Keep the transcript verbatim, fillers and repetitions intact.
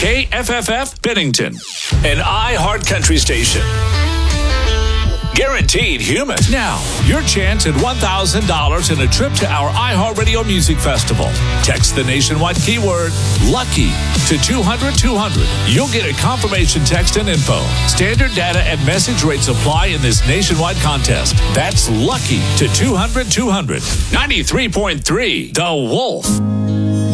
K F F F Bennington, an iHeart Country station. Guaranteed human. Now, your chance at one thousand dollars and a trip to our iHeartRadio Music Festival. Text the nationwide keyword LUCKY to two hundred two hundred. You'll get a confirmation text and info. Standard data and message rates apply in this nationwide contest. That's LUCKY to two hundred two hundred. ninety-three point three The Wolf.